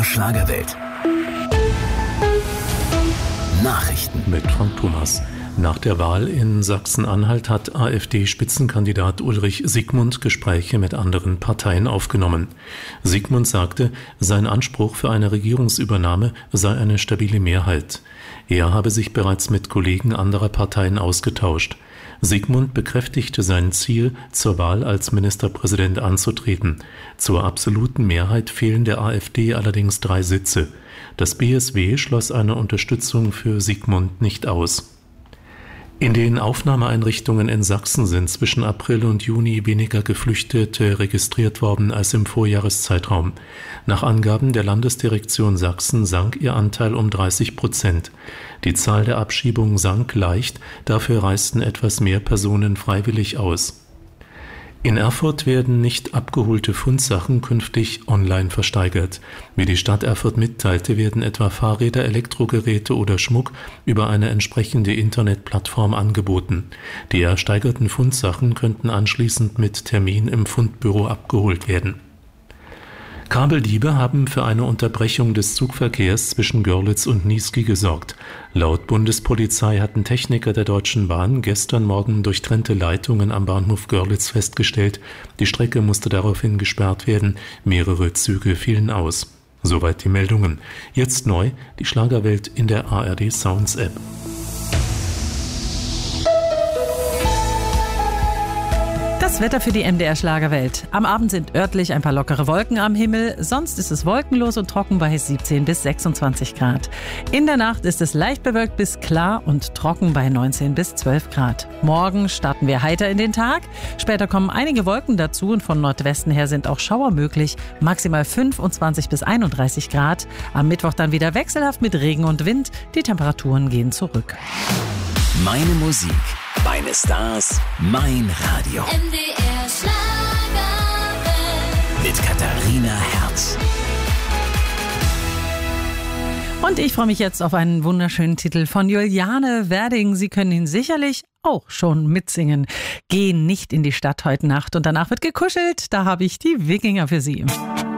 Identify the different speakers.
Speaker 1: MDR Schlagerwelt. Nachrichten
Speaker 2: mit Frank Thomas. Nach der Wahl in Sachsen-Anhalt hat AfD-Spitzenkandidat Ulrich Siegmund Gespräche mit anderen Parteien aufgenommen. Siegmund sagte, sein Anspruch für eine Regierungsübernahme sei eine stabile Mehrheit. Er habe sich bereits mit Kollegen anderer Parteien ausgetauscht. Siegmund bekräftigte sein Ziel, zur Wahl als Ministerpräsident anzutreten. Zur absoluten Mehrheit fehlen der AfD allerdings 3 Sitze. Das BSW schloss eine Unterstützung für Siegmund nicht aus. In den Aufnahmeeinrichtungen in Sachsen sind zwischen April und Juni weniger Geflüchtete registriert worden als im Vorjahreszeitraum. Nach Angaben der Landesdirektion Sachsen sank ihr Anteil um 30%. Die Zahl der Abschiebungen sank leicht, dafür reisten etwas mehr Personen freiwillig aus. In Erfurt werden nicht abgeholte Fundsachen künftig online versteigert. Wie die Stadt Erfurt mitteilte, werden etwa Fahrräder, Elektrogeräte oder Schmuck über eine entsprechende Internetplattform angeboten. Die ersteigerten Fundsachen könnten anschließend mit Termin im Fundbüro abgeholt werden. Kabeldiebe haben für eine Unterbrechung des Zugverkehrs zwischen Görlitz und Niesky gesorgt. Laut Bundespolizei hatten Techniker der Deutschen Bahn gestern Morgen durchtrennte Leitungen am Bahnhof Görlitz festgestellt. Die Strecke musste daraufhin gesperrt werden. Mehrere Züge fielen aus. Soweit die Meldungen. Jetzt neu, die Schlagerwelt in der ARD Sounds App.
Speaker 3: Das Wetter für die MDR Schlagerwelt. Am Abend sind örtlich ein paar lockere Wolken am Himmel. Sonst ist es wolkenlos und trocken bei 17 bis 26 Grad. In der Nacht ist es leicht bewölkt bis klar und trocken bei 19 bis 12 Grad. Morgen starten wir heiter in den Tag. Später kommen einige Wolken dazu und von Nordwesten her sind auch Schauer möglich. Maximal 25 bis 31 Grad. Am Mittwoch dann wieder wechselhaft mit Regen und Wind. Die Temperaturen gehen zurück.
Speaker 1: Meine Musik, meine Stars, mein Radio.
Speaker 4: MDR Schlagerwelt.
Speaker 1: Mit Katharina Herz.
Speaker 3: Und ich freue mich jetzt auf einen wunderschönen Titel von Juliane Werding. Sie können ihn sicherlich auch schon mitsingen. Geh nicht in die Stadt heute Nacht und danach wird gekuschelt. Da habe ich die Wikinger für Sie.